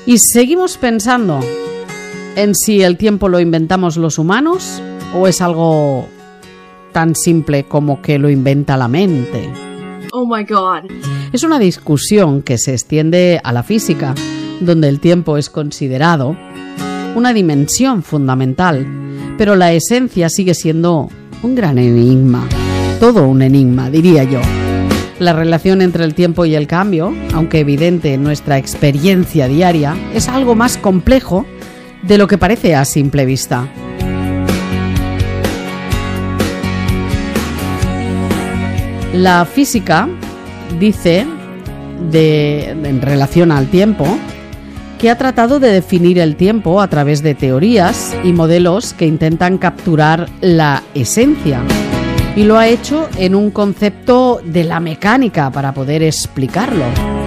Y seguimos pensando en si el tiempo lo inventamos los humanos o es algo tan simple como que lo inventa la mente. Oh my God. Es una discusión que se extiende a la física, donde el tiempo es considerado una dimensión fundamental, pero la esencia sigue siendo un gran enigma. Todo un enigma, diría yo. La relación entre el tiempo y el cambio, aunque evidente en nuestra experiencia diaria, es algo más complejo de lo que parece a simple vista. La física dice, en relación al tiempo, que ha tratado de definir el tiempo a través de teorías y modelos que intentan capturar la esencia. Y lo ha hecho en un concepto de la mecánica para poder explicarlo.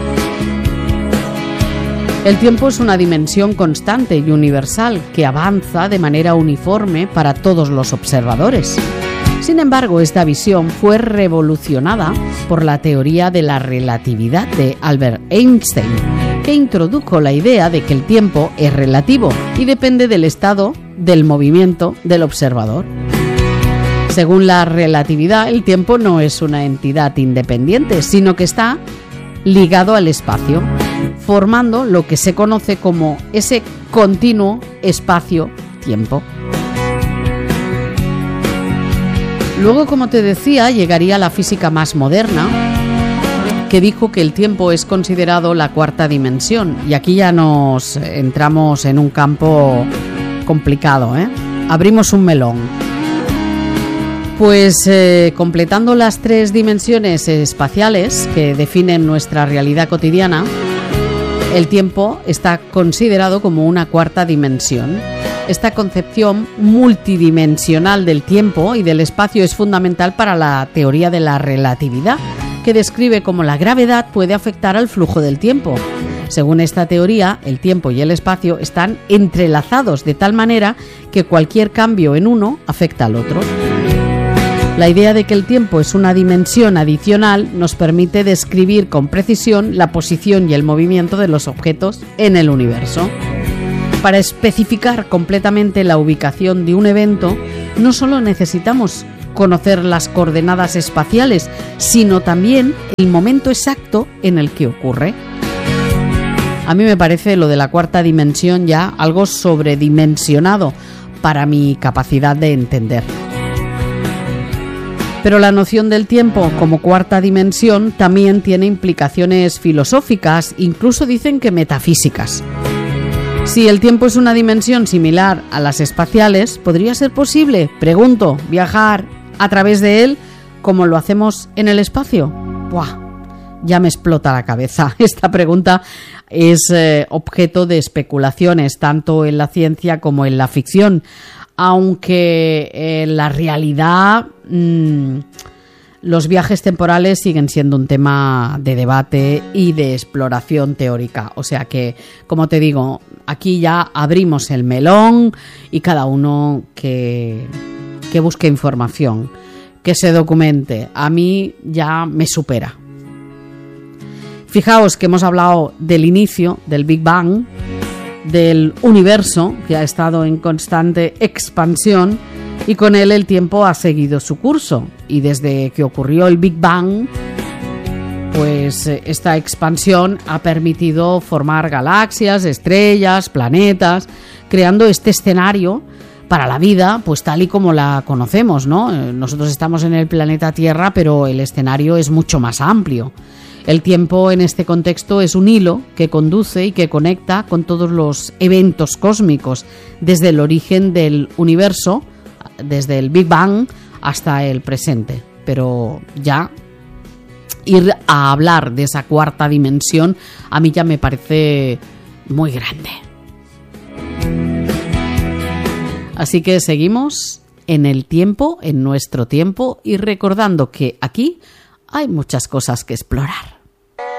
El tiempo es una dimensión constante y universal que avanza de manera uniforme para todos los observadores. Sin embargo, esta visión fue revolucionada por la teoría de la relatividad de Albert Einstein, que introdujo la idea de que el tiempo es relativo y depende del estado del movimiento del observador. Según la relatividad, el tiempo no es una entidad independiente, sino que está ligado al espacio, formando lo que se conoce como ese continuo espacio-tiempo. Luego, como te decía, llegaría la física más moderna, que dijo que el tiempo es considerado la cuarta dimensión. Y aquí ya nos entramos en un campo complicado, ¿eh? Abrimos un melón. Pues completando las tres dimensiones espaciales que definen nuestra realidad cotidiana, el tiempo está considerado como una cuarta dimensión. Esta concepción multidimensional del tiempo y del espacio es fundamental para la teoría de la relatividad, que describe cómo la gravedad puede afectar al flujo del tiempo. Según esta teoría, el tiempo y el espacio están entrelazados de tal manera que cualquier cambio en uno afecta al otro. La idea de que el tiempo es una dimensión adicional nos permite describir con precisión la posición y el movimiento de los objetos en el universo. Para especificar completamente la ubicación de un evento, no solo necesitamos conocer las coordenadas espaciales, sino también el momento exacto en el que ocurre. A mí me parece lo de la cuarta dimensión ya algo sobredimensionado para mi capacidad de entender. Pero la noción del tiempo como cuarta dimensión también tiene implicaciones filosóficas, incluso dicen que metafísicas. Si el tiempo es una dimensión similar a las espaciales, ¿podría ser posible, pregunto, viajar a través de él como lo hacemos en el espacio? ¡Buah! Ya me explota la cabeza. Esta pregunta es objeto de especulaciones, tanto en la ciencia como en la ficción. Aunque en la realidad los viajes temporales siguen siendo un tema de debate y de exploración teórica. O sea que, como te digo, aquí ya abrimos el melón y cada uno que busque información, que se documente. A mí ya me supera. Fijaos que hemos hablado del inicio, del Big Bang, del universo, que ha estado en constante expansión, y con él el tiempo ha seguido su curso. Y desde que ocurrió el Big Bang, pues esta expansión ha permitido formar galaxias, estrellas, planetas, creando este escenario para la vida, pues tal y como la conocemos, ¿no? Nosotros estamos en el planeta Tierra, pero el escenario es mucho más amplio. El tiempo en este contexto es un hilo que conduce y que conecta con todos los eventos cósmicos, desde el origen del universo, desde el Big Bang hasta el presente. Pero ya ir a hablar de esa cuarta dimensión a mí ya me parece muy grande. Así que seguimos en el tiempo, en nuestro tiempo, y recordando que aquí hay muchas cosas que explorar.